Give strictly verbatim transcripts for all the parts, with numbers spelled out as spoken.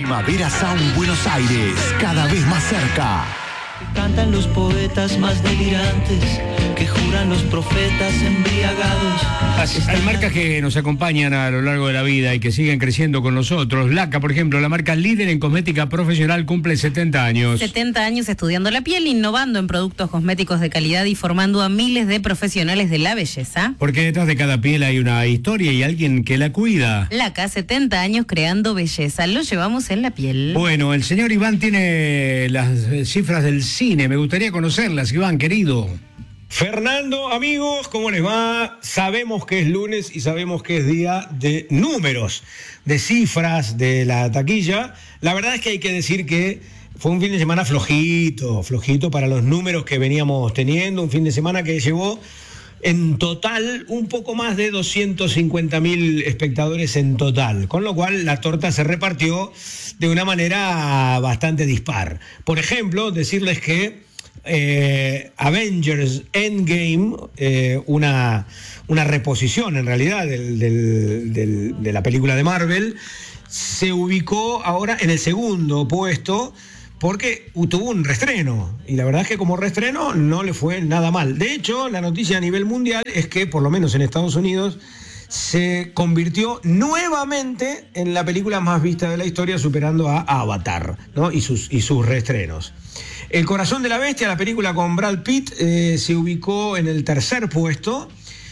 Primavera Sound Buenos Aires, cada vez más cerca. Cantan los poetas más delirantes, que juran los profetas embriagados. Hay marcas que nos acompañan a lo largo de la vida y que siguen creciendo con nosotros. Laca, por ejemplo, la marca líder en cosmética profesional, cumple setenta años. setenta años estudiando la piel, innovando en productos cosméticos de calidad y formando a miles de profesionales de la belleza. Porque detrás de cada piel hay una historia y alguien que la cuida. Laca, setenta años creando belleza. Lo llevamos en la piel. Bueno, el señor Iván tiene las cifras del cine. Me gustaría conocerlas, Iván, querido. Fernando, amigos, ¿cómo les va? Sabemos que es lunes y sabemos que es día de números, de cifras, de la taquilla. La verdad es que hay que decir que fue un fin de semana flojito, flojito para los números que veníamos teniendo. Un fin de semana que llevó en total un poco más de doscientos cincuenta mil espectadores en total, con lo cual la torta se repartió de una manera bastante dispar. Por ejemplo, decirles que eh, Avengers Endgame, eh, una, una reposición en realidad del, del, del, de la película de Marvel, se ubicó ahora en el segundo puesto, porque tuvo un reestreno, y la verdad es que como reestreno no le fue nada mal. De hecho, la noticia a nivel mundial es que, por lo menos en Estados Unidos, se convirtió nuevamente en la película más vista de la historia, superando a Avatar, ¿no? y, sus, y sus reestrenos. El Corazón de la Bestia, la película con Brad Pitt, eh, se ubicó en el tercer puesto.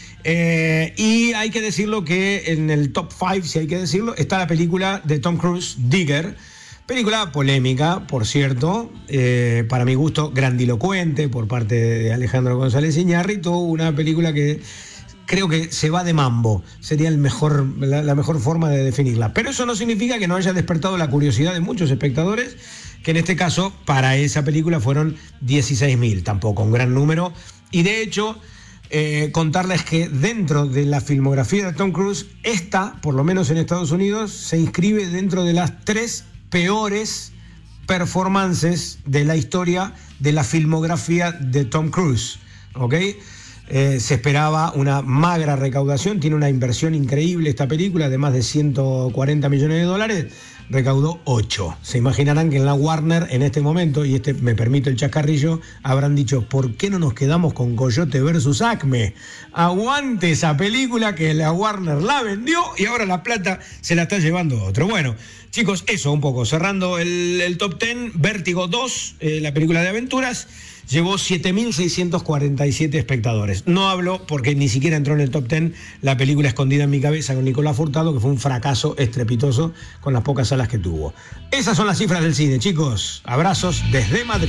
Eh, y hay que decirlo que en el top cinco, si hay que decirlo, está la película de Tom Cruise, Digger. Película polémica, por cierto, eh, para mi gusto grandilocuente por parte de Alejandro González Iñárritu, una película que creo que se va de mambo, sería el mejor, la, la mejor forma de definirla. Pero eso no significa que no haya despertado la curiosidad de muchos espectadores, que en este caso para esa película fueron dieciséis mil, tampoco un gran número. Y de hecho, eh, contarles que dentro de la filmografía de Tom Cruise, esta, por lo menos en Estados Unidos, se inscribe dentro de las tres peores performances de la historia de la filmografía de Tom Cruise, ¿ok? Eh, se esperaba una magra recaudación, tiene una inversión increíble esta película de más de ciento cuarenta millones de dólares, recaudó ocho. Se imaginarán que en la Warner en este momento, y este me permito el chascarrillo, habrán dicho, ¿por qué no nos quedamos con Coyote versus Acme? Aguante esa película que la Warner la vendió y ahora la plata se la está llevando otro. Bueno, chicos, eso un poco. Cerrando el, el top diez, Vértigo dos, eh, la película de aventuras, llevó siete mil seiscientos cuarenta y siete espectadores. No hablo porque ni siquiera entró en el top diez la película Escondida en mi cabeza con Nicolás Furtado, que fue un fracaso estrepitoso con las pocas salas que tuvo. Esas son las cifras del cine, chicos. Abrazos desde Madrid.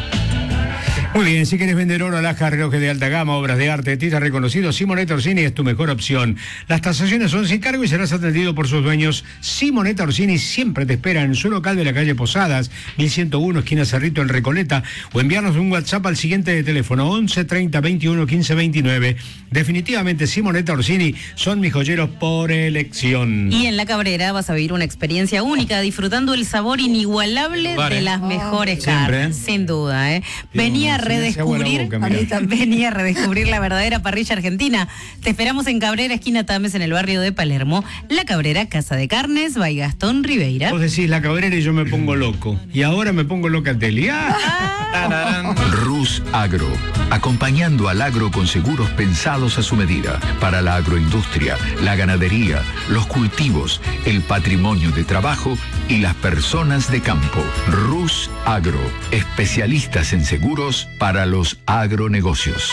Muy bien, si quieres vender oro, alhaja, relojes de alta gama, obras de arte, artistas reconocidos, Simonetta Orsini es tu mejor opción. Las tasaciones son sin cargo y serás atendido por sus dueños. Simonetta Orsini siempre te espera en su local de la calle Posadas, mil ciento uno, esquina Cerrito, en Recoleta, o enviarnos un WhatsApp al siguiente de teléfono, once treinta veintiuno quince veintinueve. Definitivamente Simonetta Orsini son mis joyeros por elección. Y en La Cabrera vas a vivir una experiencia única, disfrutando el sabor inigualable vale. de las mejores oh, carnes, ¿eh? Sin duda, ¿eh? Venía a redescubrir, boca, venía a redescubrir la verdadera parrilla argentina. Te esperamos en Cabrera, esquina Tames, en el barrio de Palermo. La Cabrera, Casa de Carnes, by Gastón Ribeira. Vos decís La Cabrera y yo me pongo loco. Y ahora me pongo Locatelli. ¡Ah! Rus Agro, acompañando al agro con seguros pensados a su medida, para la agroindustria, la ganadería, los cultivos, el patrimonio de trabajo y las personas de campo. Rus Agro, especialistas en seguros para los agronegocios.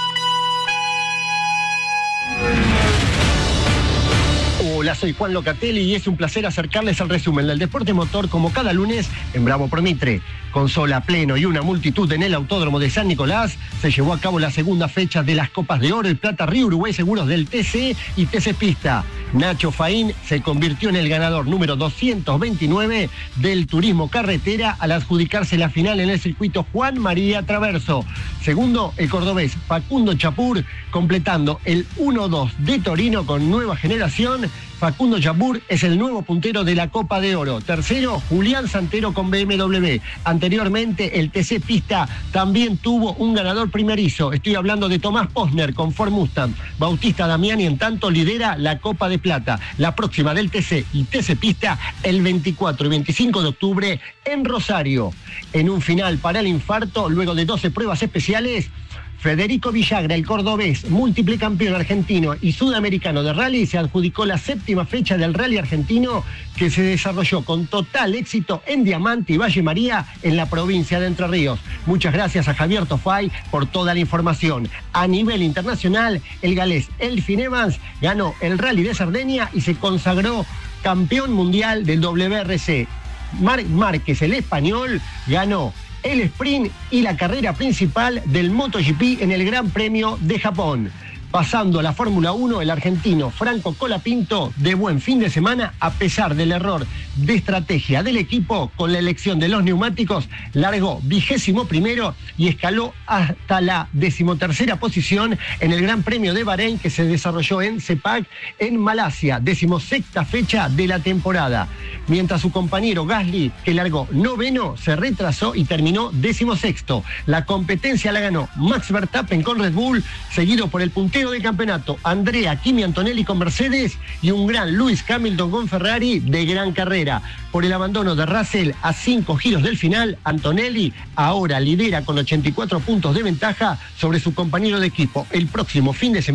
Hola, soy Juan Locatelli y es un placer acercarles al resumen del deporte motor como cada lunes en Bravo por Mitre. Con sol a pleno y una multitud en el Autódromo de San Nicolás, se llevó a cabo la segunda fecha de las Copas de Oro y Plata Río Uruguay Seguros del T C y T C Pista. Nacho Faín se convirtió en el ganador número doscientos veintinueve del Turismo Carretera al adjudicarse la final en el circuito Juan María Traverso. Segundo, el cordobés Facundo Chapur, completando el uno dos de Torino con Nueva Generación. Facundo Jabur es el nuevo puntero de la Copa de Oro. Tercero, Julián Santero con B M W. Anteriormente, el T C Pista también tuvo un ganador primerizo. Estoy hablando de Tomás Posner con Ford Mustang. Bautista Damiani, en tanto, lidera la Copa de Plata. La próxima del T C y T C Pista el veinticuatro y veinticinco de octubre en Rosario. En un final para el infarto, luego de doce pruebas especiales, Federico Villagra, el cordobés, múltiple campeón argentino y sudamericano de rally, se adjudicó la séptima fecha del rally argentino, que se desarrolló con total éxito en Diamante y Valle María, en la provincia de Entre Ríos. Muchas gracias a Javier Tofay por toda la información. A nivel internacional, el galés Elfyn Evans ganó el rally de Cerdeña y se consagró campeón mundial del W R C. Marc Márquez, el español, ganó el sprint y la carrera principal del MotoGP en el Gran Premio de Japón. Pasando a la Fórmula uno, el argentino Franco Colapinto, de buen fin de semana, a pesar del error de estrategia del equipo con la elección de los neumáticos, largó vigésimo primero y escaló hasta la decimotercera posición en el Gran Premio de Bahrein, que se desarrolló en Sepang, en Malasia, decimosexta fecha de la temporada. Mientras su compañero Gasly, que largó noveno, se retrasó y terminó decimosexto. La competencia la ganó Max Verstappen con Red Bull, seguido por el puntero del campeonato Andrea Kimi Antonelli con Mercedes y un gran Lewis Hamilton con Ferrari de gran carrera. Por el abandono de Russell a cinco giros del final, Antonelli ahora lidera con ochenta y cuatro puntos de ventaja sobre su compañero de equipo. El próximo fin de semana